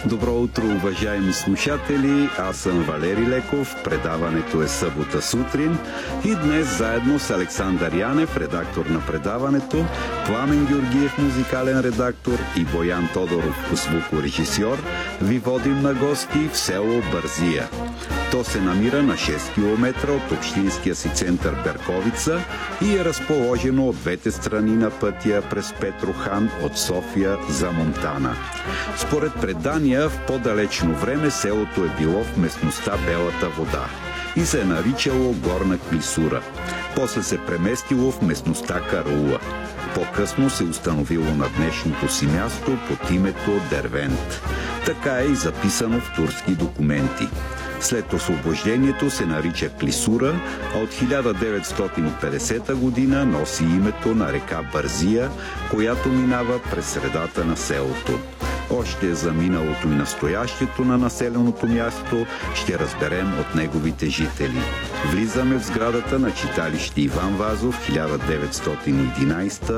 Добро утро, уважаеми слушатели! Аз съм Валери Леков, предаването е събота сутрин и днес заедно с Александър Янев, редактор на предаването, Пламен Георгиев, музикален редактор и Боян Тодоров, звукорежисьор, ви водим на гости в село Бързия. То се намира на 6 км от общинския си център Берковица и е разположено от двете страни на пътя през Петрохан от София за Монтана. Според предания, в по-далечно време селото е било в местността Белата вода и се е наричало Горна Клисура. После се преместило в местността Караула. По-късно се установило на днешното си място под името Дервент. Така е и записано в турски документи. След освобождението се нарича Клисура, а от 1950 година носи името на река Бързия, която минава през средата на селото. Още за миналото и настоящето на населеното място ще разберем от неговите жители. Влизаме в сградата на читалище Иван Вазов 1911